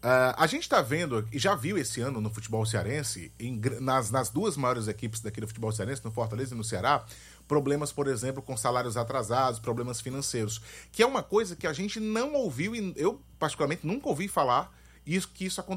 A gente está vendo, e já viu esse ano no futebol cearense, nas duas maiores equipes daqui do futebol cearense, no Fortaleza e no Ceará, problemas, por exemplo, com salários atrasados, problemas financeiros, que é uma coisa que a gente não ouviu, e eu particularmente nunca ouvi falar que isso